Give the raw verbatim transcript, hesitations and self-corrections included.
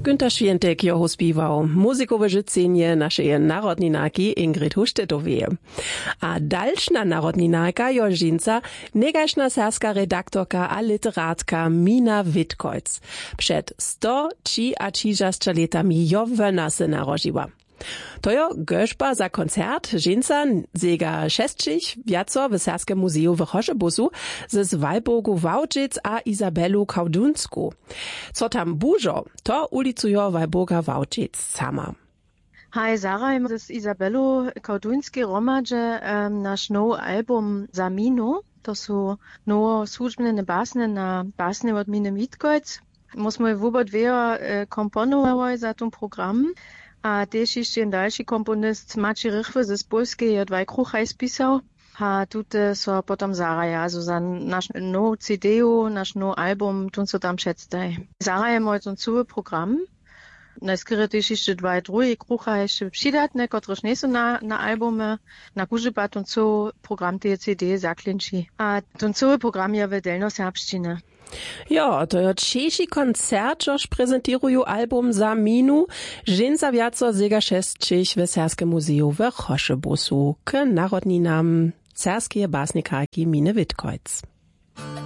Günter Świętek jeho spiewał muzikowe życenie naszej narodninaki Ingrid Huštetowej. A dalszna narodninaka jo żinca negaśna serska redaktorka a literatka Mina Witkojc. Przed sto trzy a trzydziestu latami jo wona se narodziła. To jo gośba za koncert żinca zega šestčich wiaco w Serskim Muzeum w Choszebusu z Walburgu Wałczyc a Izabelu Kaudunsku. Co tam bużo, to ulicujo Walburga Wałczyc sama. Hi, Sarah, das ist Isabelu Kaudunski romadže um, naš nov album za Minu. To su novo službene basne na basne od Mine Witkojc. My smo v dve komponovali za tom program. A też jeszcze jeden dalszy komponist Maciej Rychwy z Polski je dwa kruchaj spisał. A tutaj so potom Zaraja, also za nasz no C D-u, nasz no album, tun so tam przedstaj. Zaraja ma ten cały program. Najskryre też jeszcze dwa drugie kruchaj jeszcze przydatne, które nie są na, na albumie. Na górze pa ten cały program tej C D zaklęczy. A ten cały program je w delno-serbszczynie. Ja, to jo češi koncert, jož prezentiruju album za Minu, žinca viaco zega šestčich w Serskim Muzeum w Choszebusu k narodninam serskie basnikarki Mine Witkojc.